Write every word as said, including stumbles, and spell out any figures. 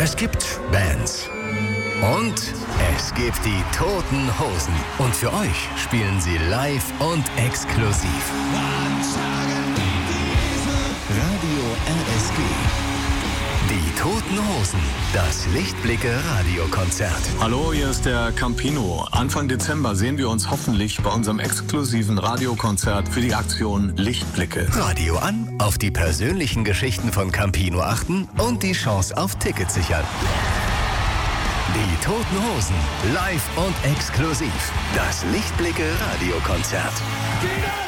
Es gibt Bands. Und es gibt die Toten Hosen. Und für euch spielen sie live und exklusiv. Radio R S G. Die Toten Hosen. Das Lichtblicke-Radiokonzert. Hallo, hier ist der Campino. Anfang Dezember sehen wir uns hoffentlich bei unserem exklusiven Radiokonzert für die Aktion Lichtblicke. Radio an, auf die persönlichen Geschichten von Campino achten und die Chance auf Tickets sichern. Die Toten Hosen, live und exklusiv. Das Lichtblicke-Radiokonzert.